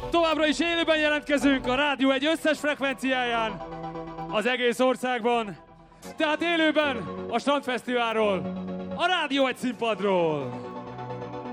Továbbra is élőben jelentkezünk a Rádió egy összes frekvenciáján az egész országban. Tehát élőben a Strandfesztiválról, a Rádió egy színpadról.